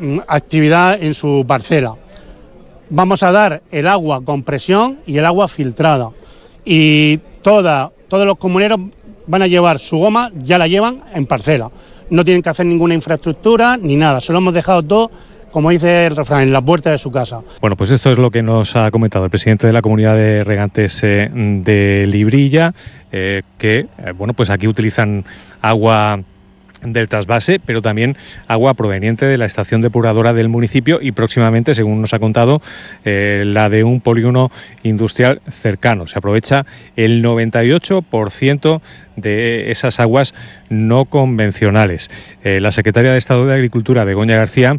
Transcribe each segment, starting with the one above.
actividad en su parcela. Vamos a dar el agua con presión y el agua filtrada. Y todos los comuneros van a llevar su goma, ya la llevan en parcela. No tienen que hacer ninguna infraestructura ni nada, se lo hemos dejado todo, como dice el refrán, en la puerta de su casa. Bueno, pues esto es lo que nos ha comentado el presidente de la Comunidad de Regantes de Librilla, que bueno, pues aquí utilizan agua del trasvase, pero también agua proveniente de la estación depuradora del municipio y próximamente, según nos ha contado, la de un polígono industrial cercano. Se aprovecha el 98% de esas aguas no convencionales. La secretaria de Estado de Agricultura, Begoña García,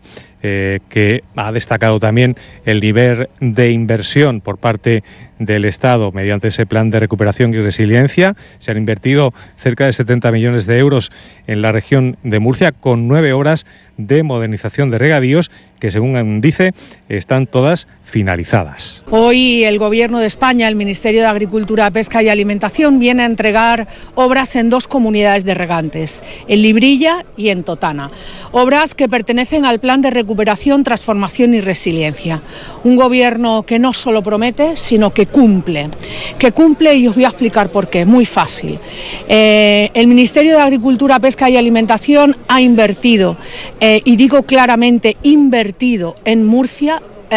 que ha destacado también el nivel de inversión por parte del Estado mediante ese plan de recuperación y resiliencia. Se han invertido cerca de 70 millones de euros en la región de Murcia con 9 obras de modernización de regadíos que, según dice, están todas finalizadas. Hoy el Gobierno de España, el Ministerio de Agricultura, Pesca y Alimentación, viene a entregar obras en 2 comunidades de regantes, en Librilla y en Totana. Obras que pertenecen al plan de recuperación, transformación y resiliencia. Un gobierno que no solo promete, sino que cumple. Y os voy a explicar por qué, muy fácil. El Ministerio de Agricultura, Pesca y Alimentación ha invertido, y digo claramente invertido en Murcia,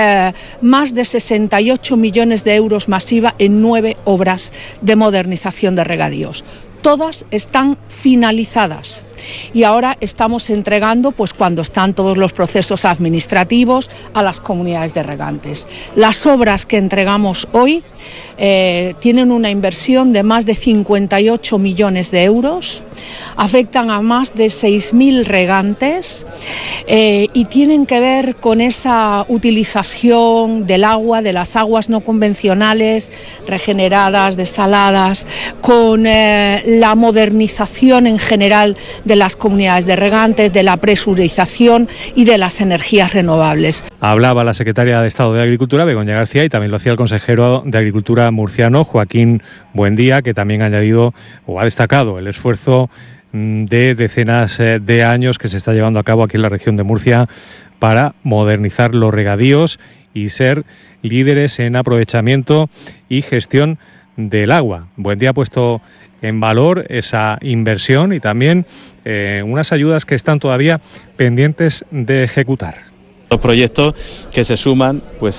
más de 68 millones de euros masiva en 9 obras de modernización de regadíos. Todas están finalizadas y ahora estamos entregando, pues cuando están todos los procesos administrativos, a las comunidades de regantes. Las obras que entregamos hoy tienen una inversión de más de 58 millones de euros, afectan a más de 6.000 regantes y tienen que ver con esa utilización del agua, de las aguas no convencionales, regeneradas, desaladas, con la modernización en general de las comunidades de regantes, de la presurización y de las energías renovables. Hablaba la secretaria de Estado de Agricultura, Begoña García, y también lo hacía el consejero de Agricultura murciano, Joaquín Buendía, que también ha añadido o ha destacado el esfuerzo de decenas de años que se está llevando a cabo aquí en la región de Murcia para modernizar los regadíos y ser líderes en aprovechamiento y gestión del agua. Buendía ha puesto en valor esa inversión y también unas ayudas que están todavía pendientes de ejecutar. Los proyectos que se suman pues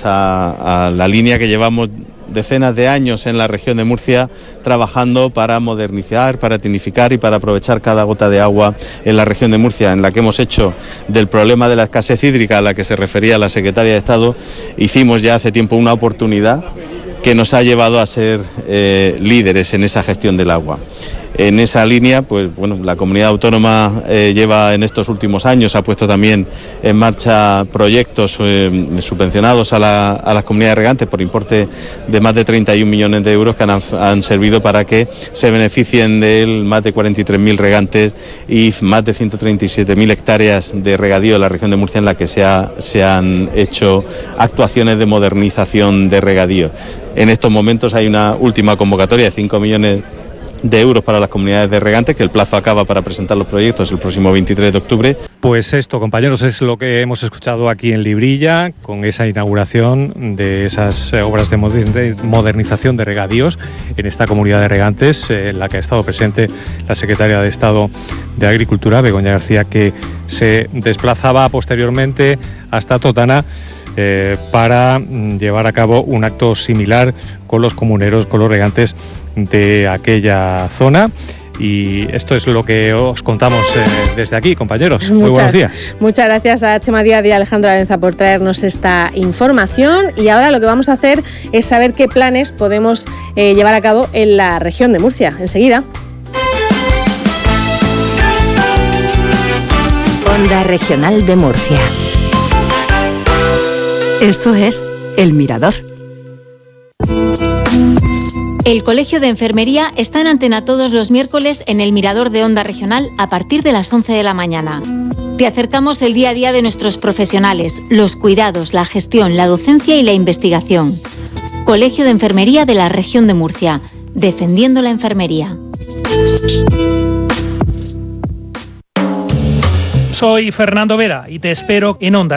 a la línea que llevamos decenas de años en la región de Murcia trabajando para modernizar, para tecnificar y para aprovechar cada gota de agua en la región de Murcia, en la que hemos hecho del problema de la escasez hídrica a la que se refería la secretaria de Estado, hicimos ya hace tiempo una oportunidad que nos ha llevado a ser líderes en esa gestión del agua. En esa línea, pues bueno, la comunidad autónoma lleva en estos últimos años, ha puesto también en marcha proyectos subvencionados a las comunidades regantes por importe de más de 31 millones de euros que han servido para que se beneficien de él más de 43.000 regantes y más de 137.000 hectáreas de regadío en la región de Murcia en la que se han hecho actuaciones de modernización de regadío. En estos momentos hay una última convocatoria de 5 millones de euros para las comunidades de regantes, que el plazo acaba para presentar los proyectos el próximo 23 de octubre. Pues esto, compañeros, es lo que hemos escuchado aquí en Librilla, con esa inauguración de esas obras de modernización de regadíos en esta comunidad de regantes, en la que ha estado presente la secretaria de Estado de Agricultura, Begoña García, que se desplazaba posteriormente hasta Totana para llevar a cabo un acto similar con los comuneros, con los regantes de aquella zona. Y esto es lo que os contamos desde aquí, compañeros. Muy buenos días. Muchas gracias a Chema Díaz y a Alejandro Alenza por traernos esta información. Y ahora lo que vamos a hacer es saber qué planes podemos llevar a cabo en la región de Murcia. Enseguida. Onda Regional de Murcia. Esto es El Mirador. El Colegio de Enfermería está en antena todos los miércoles en El Mirador de Onda Regional a partir de las 11 de la mañana. Te acercamos el día a día de nuestros profesionales, los cuidados, la gestión, la docencia y la investigación. Colegio de Enfermería de la región de Murcia, defendiendo la enfermería. Soy Fernando Vera y te espero en Onda